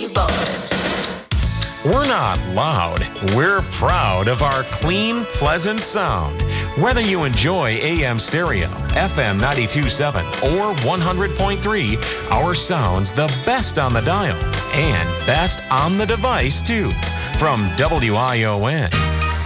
Boys. We're not loud. We're proud of our clean, pleasant sound. Whether you enjoy AM stereo, FM 92.7, or 100.3, our sound's the best on the dial and best on the device, too. From WION,